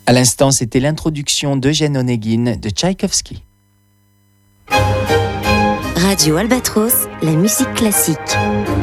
À l'instant, c'était l'introduction d'Eugène Onegin de Tchaïkovski. Radio Albatros, la musique classique.